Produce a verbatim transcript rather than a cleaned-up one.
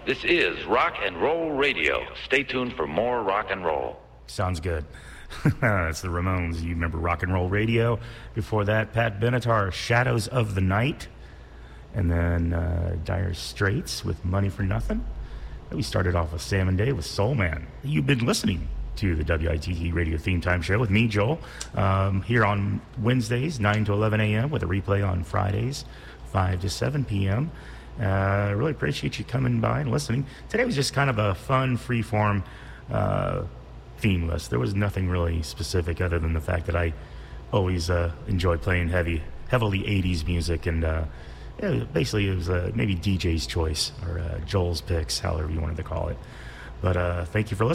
This is Rock and Roll Radio. Stay tuned for more rock and roll. Sounds good. That's the Ramones. You remember Rock and Roll Radio. Before that, Pat Benatar, Shadows of the Night. And then uh, Dire Straits with Money for Nothing. And we started off with Sam and Dave with Soul Man. You've been listening to the W I T T Radio Theme Time Show with me, Joel, um, here on Wednesdays, nine to eleven a.m., with a replay on Fridays, five to seven p.m. I uh, really appreciate you coming by and listening. Today was just kind of a fun, free-form uh, theme list. There was nothing really specific other than the fact that I always uh, enjoy playing heavy, heavily eighties music, and uh, yeah, basically it was uh, maybe D J's choice or uh, Joel's picks, however you wanted to call it. But uh, thank you for listening.